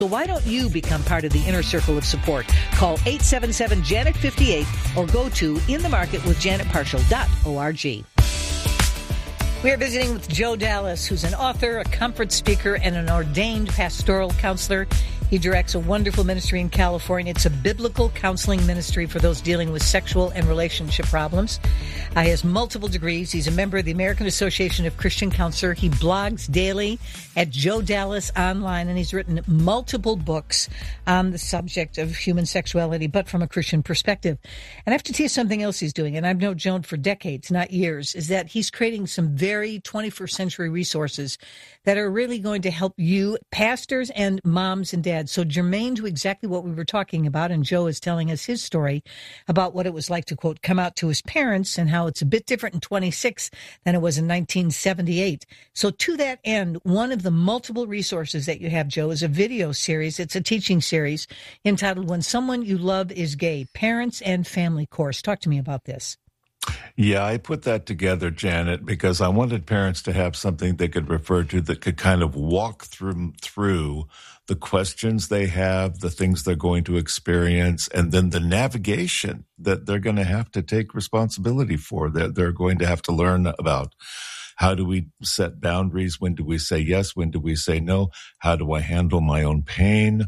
So why don't you become part of the inner circle of support? Call 877-JANET-58 or go to inthemarketwithjanetparshall.org. We are visiting with Joe Dallas, who's an author, a conference speaker, and an ordained pastoral counselor. He directs a wonderful ministry in California. It's a biblical counseling ministry for those dealing with sexual and relationship problems. He has multiple degrees. He's a member of the American Association of Christian Counselors. He blogs daily at Joe Dallas Online, and he's written multiple books on the subject of human sexuality, but from a Christian perspective. And I have to tell you something else he's doing, and I've known Joe for decades, not years, is that he's creating some very 21st century resources that are really going to help you, pastors and moms and dads. So germane to exactly what we were talking about, and Joe is telling us his story about what it was like to, quote, come out to his parents and how it's a bit different in 26 than it was in 1978. So to that end, one of the multiple resources that you have, Joe, is a video series. It's a teaching series entitled When Someone You Love Is Gay, Parents and Family Course. Talk to me about this. Yeah, I put that together, Janet, because I wanted parents to have something they could refer to that could kind of walk through the questions they have, the things they're going to experience, and then the navigation that they're going to have to take responsibility for, that they're going to have to learn about. How do we set boundaries? When do we say yes? When do we say no? How do I handle my own pain?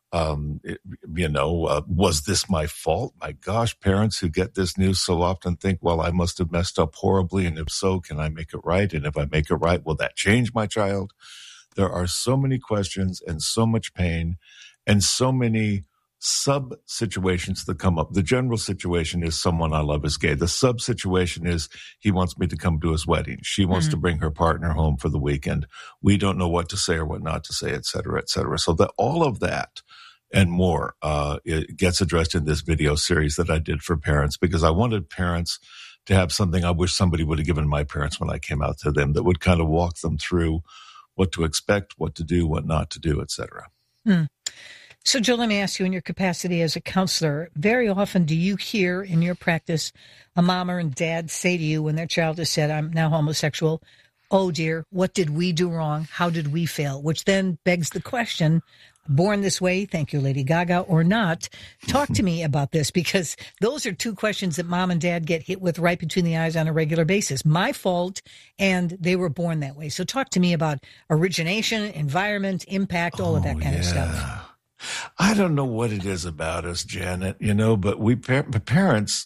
Was this my fault? My gosh, parents who get this news so often think, well, I must have messed up horribly. And if so, can I make it right? And if I make it right, will that change my child? There are so many questions and so much pain and so many sub situations that come up. The general situation is someone I love is gay. The sub situation is he wants me to come to his wedding. She wants to bring her partner home for the weekend. We don't know what to say or what not to say, et cetera, et cetera. So that all of that and more, it gets addressed in this video series that I did for parents, because I wanted parents to have something I wish somebody would have given my parents when I came out to them, that would kind of walk them through what to expect, what to do, what not to do, et cetera. So, Joe, let me ask you, in your capacity as a counselor, very often do you hear in your practice a mom or a dad say to you when their child has said, I'm now homosexual, oh dear, what did we do wrong? How did we fail? Which then begs the question, born this way, thank you, Lady Gaga, or not? Talk to me about this, because those are two questions that mom and dad get hit with right between the eyes on a regular basis. My fault, and they were born that way. So talk to me about origination, environment, impact, all of that kind of stuff. I don't know what it is about us, Janet, but we parents,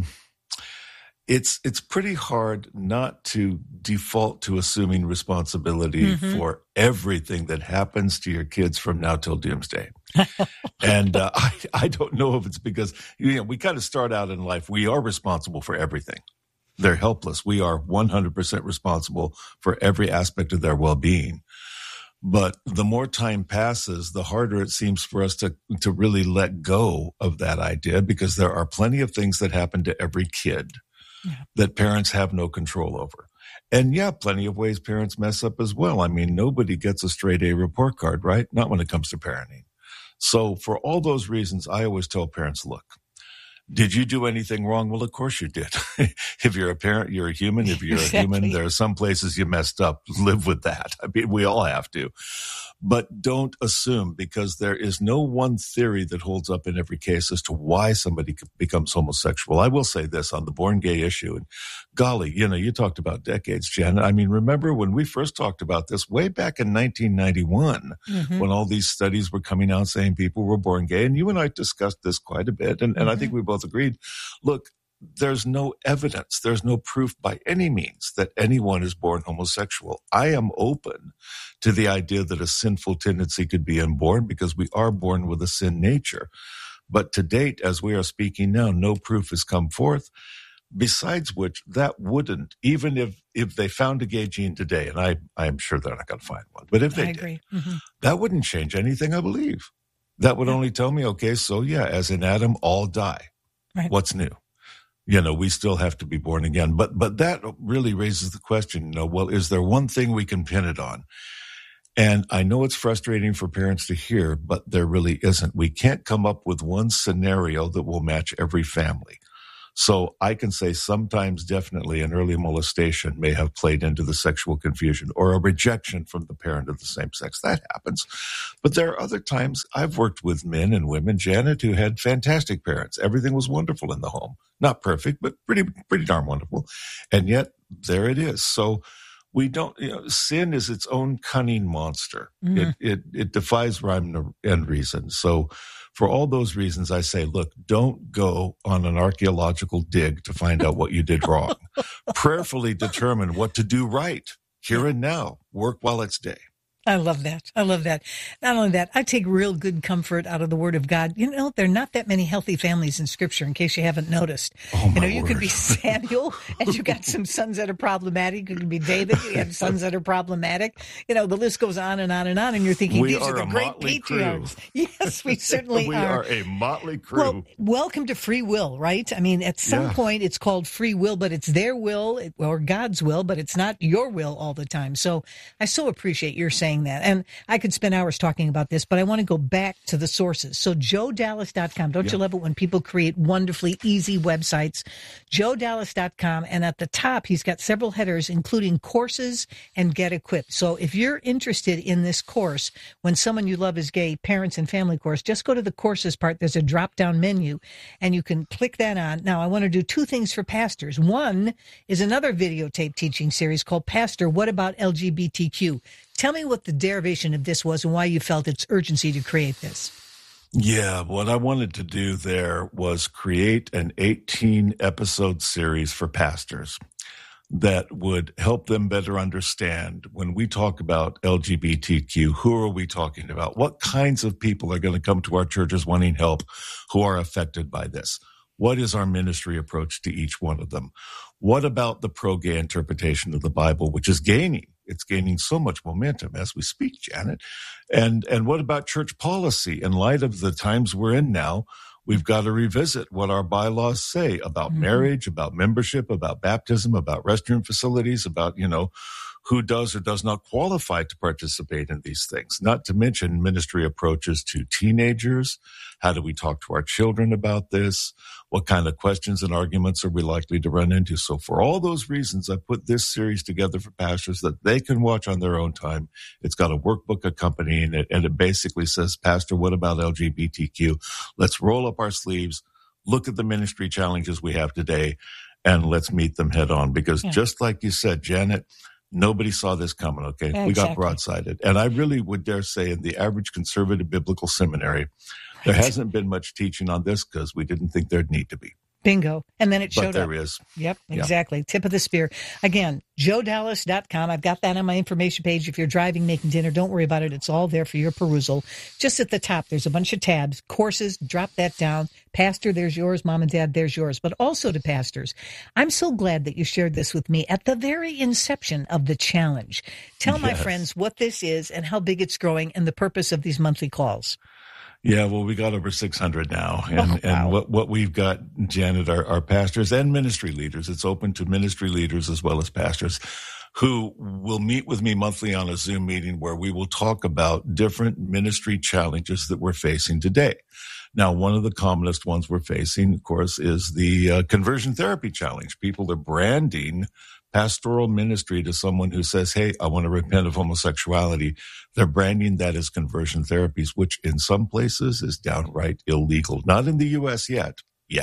it's pretty hard not to default to assuming responsibility for everything that happens to your kids from now till doomsday. And I don't know if it's because, we kind of start out in life, we are responsible for everything. They're helpless. We are 100% responsible for every aspect of their well-being. But the more time passes, the harder it seems for us to really let go of that idea, because there are plenty of things that happen to every kid that parents have no control over. And plenty of ways parents mess up as well. I mean, nobody gets a straight A report card, right? Not when it comes to parenting. So for all those reasons, I always tell parents, look, did you do anything wrong? Well, of course you did. If you're a parent, you're a human. If you're a human, there are some places you messed up. Live with that. I mean, we all have to. But don't assume, because there is no one theory that holds up in every case as to why somebody becomes homosexual. I will say this on the born gay issue. And golly, you talked about decades, Jen. I mean, remember when we first talked about this way back in 1991, when all these studies were coming out saying people were born gay, and you and I discussed this quite a bit. And I think we both agreed, look, there's no evidence, there's no proof by any means that anyone is born homosexual. I am open to the idea that a sinful tendency could be inborn, because we are born with a sin nature. But to date, as we are speaking now, no proof has come forth. Besides which, that wouldn't, even if they found a gay gene today, and I am sure they're not going to find one, but if they did, that wouldn't change anything, I believe. That would only tell me, okay, so as in Adam, all die. Right. What's new? We still have to be born again. But that really raises the question, well, is there one thing we can pin it on? And I know it's frustrating for parents to hear, but there really isn't. We can't come up with one scenario that will match every family. So I can say sometimes definitely an early molestation may have played into the sexual confusion or a rejection from the parent of the same sex. That happens. But there are other times I've worked with men and women, Janet, who had fantastic parents. Everything was wonderful in the home. Not perfect, but pretty darn wonderful. And yet there it is. So we don't, sin is its own cunning monster. It defies rhyme and reason. So for all those reasons, I say, look, don't go on an archaeological dig to find out what you did wrong. Prayerfully determine what to do right here and now. Work while it's day. I love that. I love that. Not only that, I take real good comfort out of the Word of God. There are not that many healthy families in Scripture, in case you haven't noticed. Oh, my you word. could be Samuel, and you got some sons that are problematic. You could be David, you have sons that are problematic. The list goes on and on and on, and you're thinking, these are the great patriarchs. Crew. Yes, we certainly we are. We are a motley crew. Well, welcome to free will, right? I mean, at some point, it's called free will, but it's their will or God's will, but it's not your will all the time. So I so appreciate your saying that. And I could spend hours talking about this, but I want to go back to the sources. So joedallas.com. Don't you love it when people create wonderfully easy websites? joedallas.com. And at the top, he's got several headers, including courses and Get Equipped. So if you're interested in this course, When Someone You Love Is Gay, Parents and Family Course, just go to the courses part. There's a drop-down menu, and you can click that on. Now, I want to do two things for pastors. One is another videotape teaching series called Pastor, What About LGBTQ? Tell me what the derivation of this was and why you felt its urgency to create this. Yeah, what I wanted to do there was create an 18-episode series for pastors that would help them better understand when we talk about LGBTQ, who are we talking about? What kinds of people are going to come to our churches wanting help who are affected by this? What is our ministry approach to each one of them? What about the pro-gay interpretation of the Bible, which is gaining? It's gaining so much momentum as we speak, Janet. And what about church policy? In light of the times we're in now, we've got to revisit what our bylaws say about marriage, about membership, about baptism, about restroom facilities, about, who does or does not qualify to participate in these things. Not to mention ministry approaches to teenagers. How do we talk to our children about this? What kind of questions and arguments are we likely to run into? So for all those reasons, I put this series together for pastors that they can watch on their own time. It's got a workbook accompanying it, and it basically says, Pastor, what about LGBTQ? Let's roll up our sleeves, look at the ministry challenges we have today, and let's meet them head on. Because just like you said, Janet, nobody saw this coming, okay? Yeah, we got broadsided. And I really would dare say in the average conservative biblical seminary, there hasn't been much teaching on this because we didn't think there'd need to be. Bingo. And then it showed up. But there up. is. Yep, exactly. Tip of the spear. Again, joedallas.com. I've got that on my information page. If you're driving, making dinner, don't worry about it. It's all there for your perusal. Just at the top, there's a bunch of tabs. Courses, drop that down. Pastor, there's yours. Mom and Dad, there's yours. But also to pastors, I'm so glad that you shared this with me at the very inception of the challenge. Tell my friends what this is and how big it's growing and the purpose of these monthly calls. Yeah, well, we got over 600 now. And what we've got, Janet, are pastors and ministry leaders. It's open to ministry leaders as well as pastors who will meet with me monthly on a Zoom meeting where we will talk about different ministry challenges that we're facing today. Now, one of the commonest ones we're facing, of course, is the conversion therapy challenge. People are branding pastoral ministry to someone who says, hey, I want to repent of homosexuality. They're branding that as conversion therapies, which in some places is downright illegal. Not in the U.S. yet,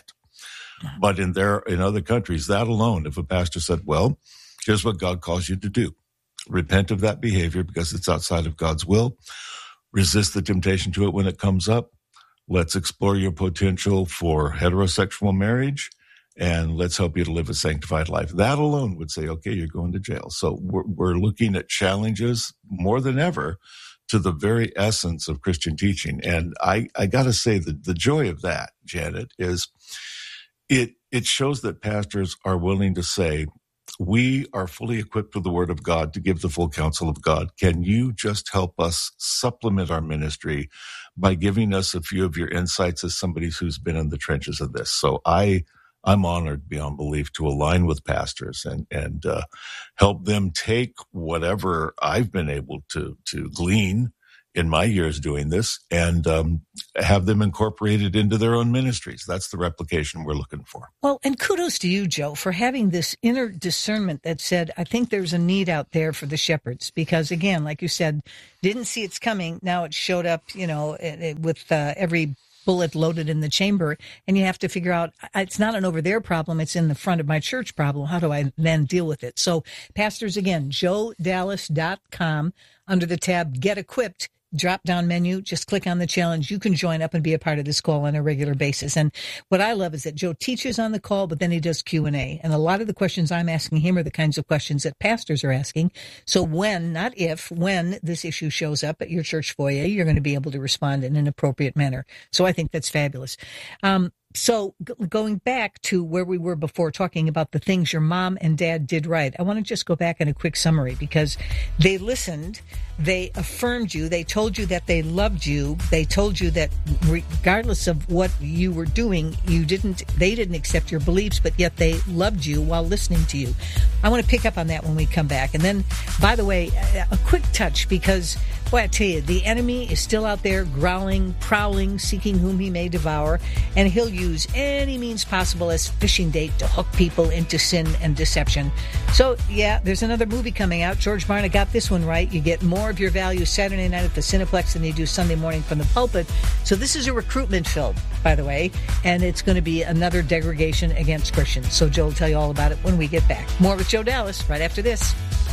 but in other countries, that alone, if a pastor said, well, here's what God calls you to do. Repent of that behavior because it's outside of God's will. Resist the temptation to it when it comes up. Let's explore your potential for heterosexual marriage. And let's help you to live a sanctified life. That alone would say, okay, you're going to jail. So we're looking at challenges more than ever to the very essence of Christian teaching. And I got to say that the joy of that, Janet, is it shows that pastors are willing to say, we are fully equipped with the Word of God to give the full counsel of God. Can you just help us supplement our ministry by giving us a few of your insights as somebody who's been in the trenches of this? So I'm honored beyond belief to align with pastors and help them take whatever I've been able to glean in my years doing this and have them incorporated into their own ministries. That's the replication we're looking for. Well, and kudos to you, Joe, for having this inner discernment that said, I think there's a need out there for the shepherds. Because again, like you said, didn't see it's coming. Now it showed up, with every bullet loaded in the chamber, and you have to figure out it's not an over there problem, it's in the front of my church problem. How do I then deal with it? So pastors, again, joedallas.com, under the tab Get Equipped, drop down menu, just click on the challenge. You can join up and be a part of this call on a regular basis. And what I love is that Joe teaches on the call, but then he does Q&A. And a lot of the questions I'm asking him are the kinds of questions that pastors are asking. So when, not if, when this issue shows up at your church foyer, you're going to be able to respond in an appropriate manner. So I think that's fabulous. So going back to where we were before, talking about the things your mom and dad did right, I want to just go back in a quick summary, because they listened, they affirmed you, they told you that they loved you, they told you that regardless of what you were doing, they didn't accept your beliefs, but yet they loved you while listening to you. I want to pick up on that when we come back. And then, by the way, a quick touch, because boy, I tell you, the enemy is still out there growling, prowling, seeking whom he may devour, and he'll use any means possible as fishing bait to hook people into sin and deception. So, yeah, there's another movie coming out. George Barna got this one right. You get more of your value Saturday night at the Cineplex than you do Sunday morning from the pulpit. So this is a recruitment film, by the way, and it's going to be another degradation against Christians. So Joe will tell you all about it when we get back. More with Joe Dallas right after this.